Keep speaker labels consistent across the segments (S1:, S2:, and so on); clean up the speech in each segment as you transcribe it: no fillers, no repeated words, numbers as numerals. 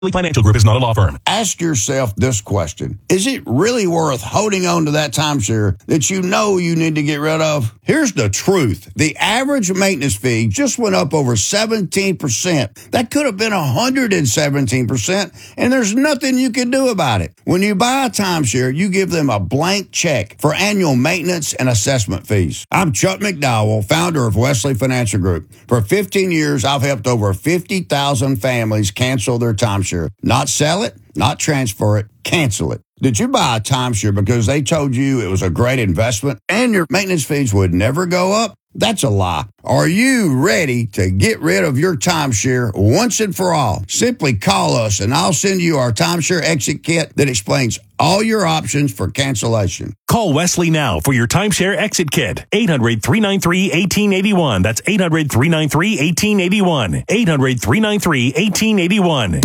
S1: Financial Group is not a law firm.
S2: Ask yourself this question. Is it really worth holding on to that timeshare that you know you need to get rid of? Here's the truth. The average maintenance fee just went up over 17%. That could have been 117%, and there's nothing you can do about it. When you buy a timeshare, you give them a blank check for annual maintenance and assessment fees. I'm Chuck McDowell, founder of Wesley Financial Group. For 15 years, I've helped over 50,000 families cancel their timeshare. Not sell it, not transfer it, cancel it. Did you buy a timeshare because they told you it was a great investment and your maintenance fees would never go up? That's a lie. Are you ready to get rid of your timeshare once and for all? Simply call us and I'll send you our timeshare exit kit that explains all your options for cancellation.
S1: Call Wesley now for your timeshare exit kit. 800-393-1881. That's 800-393-1881. 800-393-1881.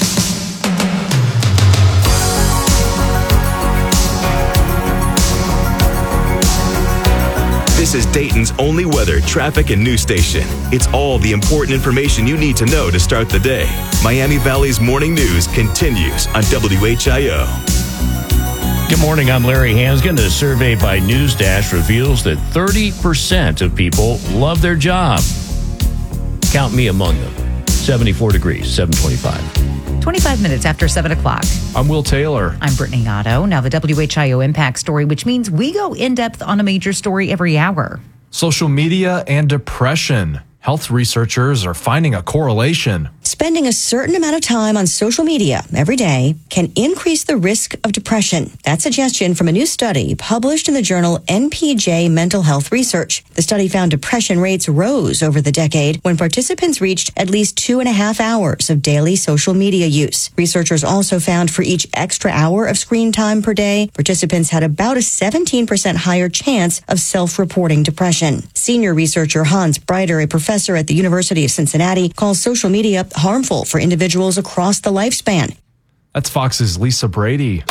S3: This is Dayton's only weather, traffic, and news station. It's all the important information you need to know to start the day. Miami Valley's morning news continues on WHIO.
S4: Good morning, I'm Larry Hansgen. A survey by NewsDash reveals that 30% of people love their job. Count me among them. 74 degrees, 725.
S5: 25 minutes after 7 o'clock.
S6: I'm Will Taylor.
S5: I'm Brittany Otto. Now the WHIO Impact Story, which means we go in-depth on a major story every hour.
S6: Social media and depression. Health researchers are finding a correlation.
S7: Spending a certain amount of time on social media every day can increase the risk of depression. That suggestion from a new study published in the journal NPJ Mental Health Research. The study found depression rates rose over the decade when participants reached at least 2.5 hours of daily social media use. Researchers also found for each extra hour of screen time per day, participants had about a 17% higher chance of self-reporting depression. Senior researcher Hans Breiter, a professor at the University of Cincinnati, calls social media harmful for individuals across the lifespan.
S6: That's Fox's Lisa Brady.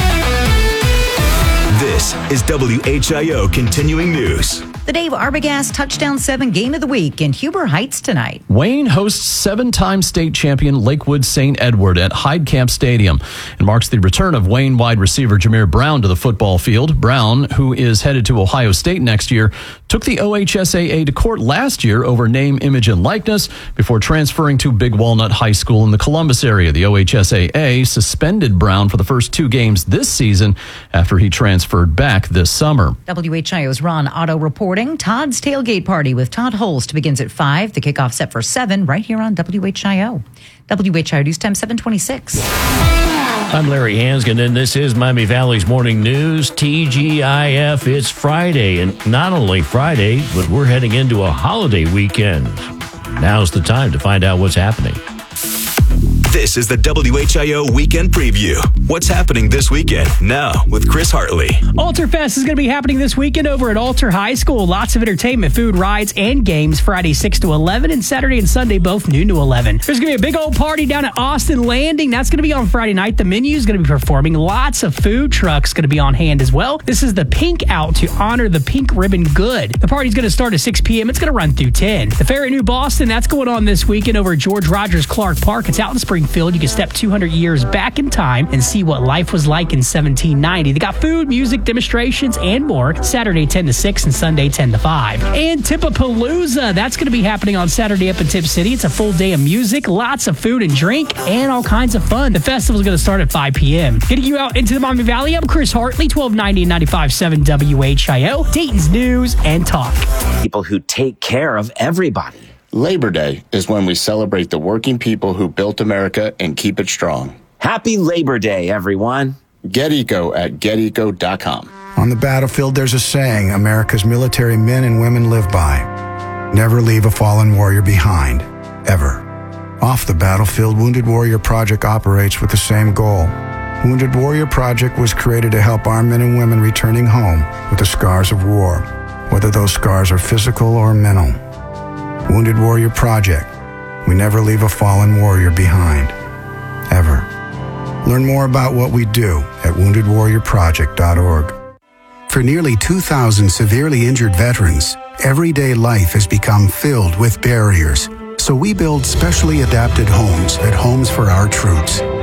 S3: This is WHIO Continuing News.
S5: The Dave Arbogast Touchdown 7 Game of the Week in Huber Heights tonight.
S8: Wayne hosts 7-time state champion Lakewood St. Edward at Heidkamp Stadium and marks the return of Wayne wide receiver Jameer Brown to the football field. Brown, who is headed to Ohio State next year, took the OHSAA to court last year over name, image, and likeness before transferring to Big Walnut High School in the Columbus area. The OHSAA suspended Brown for the first 2 games this season after he transferred back this summer.
S5: WHIO's Ron Otto reporting. Todd's Tailgate Party with Todd Holst begins at 5. The kickoff set for 7 right here on WHIO. WHIO News Time 726.
S4: I'm Larry Hansgen, and this is Miami Valley's Morning News, TGIF. It's Friday, and not only Friday, but we're heading into a holiday weekend. Now's the time to find out what's happening.
S3: This is the WHIO Weekend Preview. What's happening this weekend? Now with Chris Hartley.
S9: Alter Fest is going to be happening this weekend over at Alter High School. Lots of entertainment, food, rides, and games. Friday 6 to 11 and Saturday and Sunday both noon to 11. There's going to be a big old party down at Austin Landing. That's going to be on Friday night. The menu is going to be performing. Lots of food trucks going to be on hand as well. This is the Pink Out to honor the Pink Ribbon Good. The party's going to start at 6 p.m. It's going to run through 10. The Fair at New Boston, that's going on this weekend over at George Rogers Clark Park. It's out in Springfield. You can step 200 years back in time and see what life was like in 1790. They got food, music, demonstrations, and more. Saturday 10 to 6 and Sunday 10 to 5. And Tipapalooza, that's going to be happening on Saturday up in Tip City. It's a full day of music, lots of food and drink, and all kinds of fun. The festival is going to start at 5 p.m. Getting you out into the Miami Valley, I'm Chris Hartley, 1290 and 95.7 WHIO, Dayton's News and Talk.
S10: People who take care of everybody.
S11: Labor Day is when we celebrate the working people who built America and keep it strong.
S10: Happy Labor Day, everyone.
S11: Get Eco at geteco.com.
S12: On the battlefield, there's a saying America's military men and women live by. Never leave a fallen warrior behind, ever. Off the battlefield, Wounded Warrior Project operates with the same goal. Wounded Warrior Project was created to help our men and women returning home with the scars of war, whether those scars are physical or mental. Wounded Warrior Project. We never leave a fallen warrior behind. Ever. Learn more about what we do at woundedwarriorproject.org. For nearly 2,000 severely injured veterans, everyday life has become filled with barriers. So we build specially adapted homes at Homes for Our Troops.